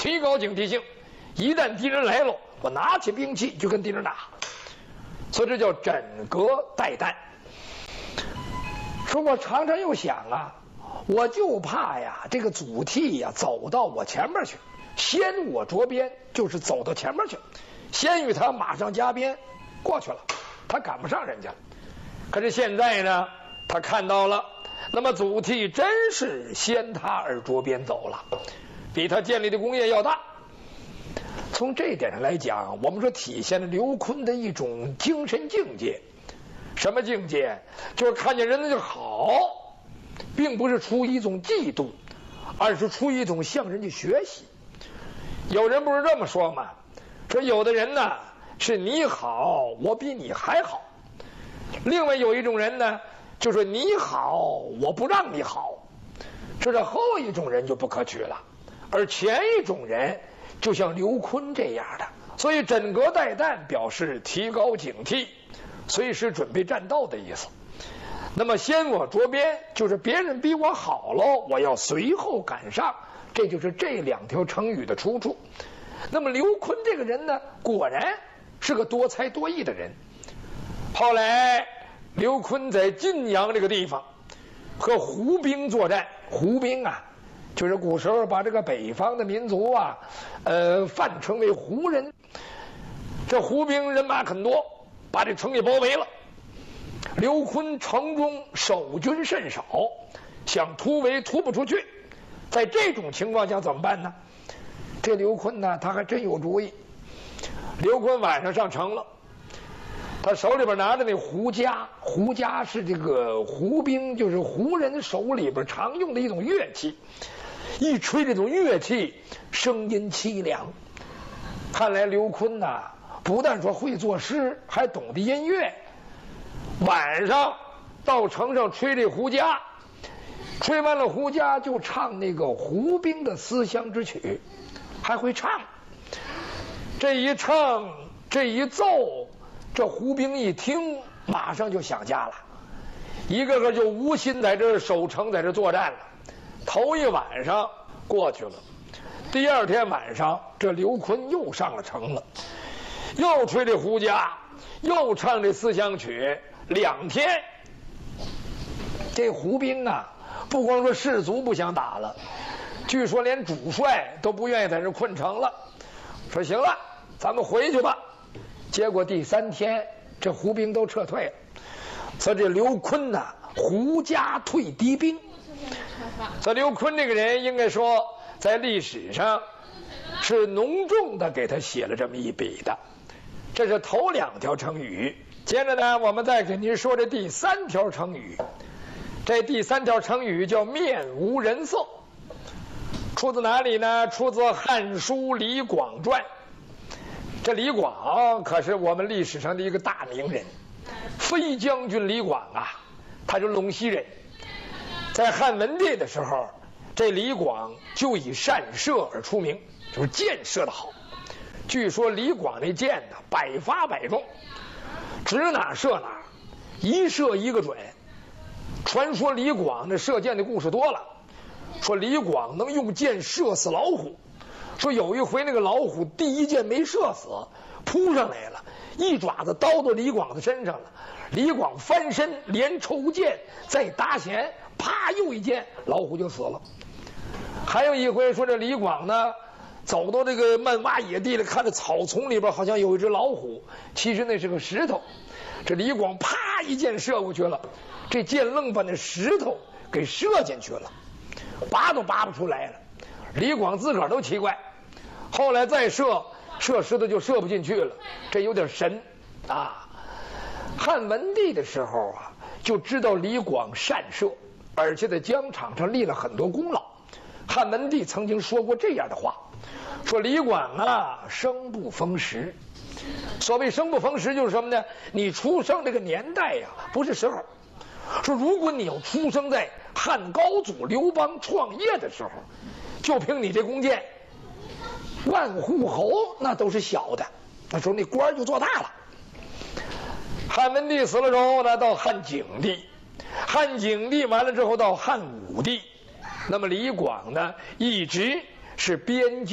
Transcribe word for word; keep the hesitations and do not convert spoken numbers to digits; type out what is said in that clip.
提高警惕性，一旦敌人来了，我拿起兵器就跟敌人打。所以这叫枕戈待旦。说我常常又想啊，我就怕呀，这个祖逖呀走到我前面去，先我着鞭，就是走到前面去，先与他马上加鞭过去了，他赶不上人家了。可是现在呢，他看到了，那么祖逖真是先他而着鞭走了，比他建立的功业要大。从这一点上来讲，我们说体现了刘琨的一种精神境界。什么境界？就是看见人家就好，并不是出于一种嫉妒，而是出于一种向人家学习。有人不是这么说吗？说有的人呢是你好，我比你还好；另外有一种人呢，就是你好，我不让你好。这是后一种人就不可取了，而前一种人就像刘琨这样的。所以枕戈待旦表示提高警惕，随时准备战斗的意思。那么先我着鞭，就是别人比我好了，我要随后赶上，这就是这两条成语的出处。那么刘琨这个人呢，果然是个多才多艺的人。后来刘琨在晋阳这个地方和胡兵作战。胡兵啊，就是古时候把这个北方的民族啊，呃，泛称为胡人。这胡兵人马很多，把这城给包围了。刘琨城中守军甚少，想突围突不出去。在这种情况下怎么办呢？这刘琨呢，他还真有主意。刘琨晚上上城了，他手里边拿着那胡笳，胡笳是这个胡兵，就是胡人手里边常用的一种乐器。一吹这种乐器，声音凄凉。看来刘琨呐、啊，不但说会作诗，还懂得音乐。晚上到城上吹这胡笳，吹完了胡笳就唱那个胡兵的思乡之曲，还会唱。这一唱，这一奏，这胡兵一听，马上就想家了，一个个就无心在这守城，在这作战了。头一晚上过去了，第二天晚上，这刘琨又上了城了，又吹这胡笳，又唱这思乡曲。两天，这胡兵啊，不光说士卒不想打了，据说连主帅都不愿意在这困城了，说行了，咱们回去吧。结果第三天，这胡兵都撤退了。所以这刘琨呐、啊，胡家退敌兵。所以刘琨这个人，应该说在历史上是浓重的给他写了这么一笔的。这是头两条成语。接着呢，我们再给您说这第三条成语。这第三条成语叫面无人色，出自哪里呢？出自《汉书·李广传》。这李广可是我们历史上的一个大名人，飞将军李广啊，他是陇西人。在汉文帝的时候，这李广就以善射而出名，就是箭射得好。据说李广那箭呢，百发百中，指哪射哪，一射一个准。传说李广那射箭的故事多了，说李广能用箭射死老虎，说有一回那个老虎第一箭没射死，扑上来了，一爪子刀到李广的身上了，李广翻身连抽箭再打弦，啪又一箭，老虎就死了。还有一回说这李广呢，走到这个漫洼野地里，看着草丛里边好像有一只老虎，其实那是个石头。这李广啪一箭射过去了，这箭愣把那石头给射进去了，拔都拔不出来了。李广自个儿都奇怪，后来再射，射石头就射不进去了，这有点神啊。汉文帝的时候啊，就知道李广善射，而且在疆场上立了很多功劳。汉文帝曾经说过这样的话，说李广啊，生不逢时。所谓生不逢时就是什么呢？你出生这个年代呀、啊，不是时候。说如果你要出生在汉高祖刘邦创业的时候，就凭你这弓箭，万户侯那都是小的，那时候那官就做大了。汉文帝死了之后呢，到汉景帝，汉景帝完了之后到汉武帝，那么李广呢，一直是边疆